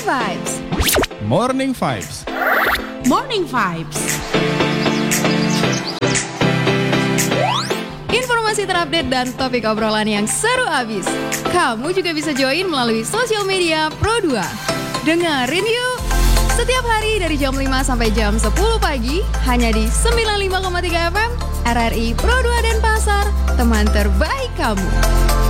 Vibes. Morning Vibes. Morning Vibes. Informasi terupdate dan topik obrolan yang seru abis. Kamu juga bisa join melalui sosial media Pro2. Dengerin yuk. Setiap hari dari jam 5 sampai jam 10 pagi hanya di 95,3 FM RRI Pro2 Denpasar, teman terbaik kamu.